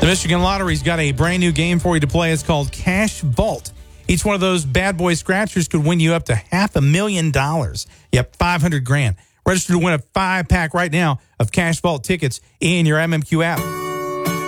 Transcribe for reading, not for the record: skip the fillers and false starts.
The Michigan Lottery's got a brand new game for you to play. It's called Cash Vault. Each one of those bad boy scratchers could win you up to $500,000. Yep, $500,000. Register to win a 5-pack right now of Cash Vault tickets in your MMQ app.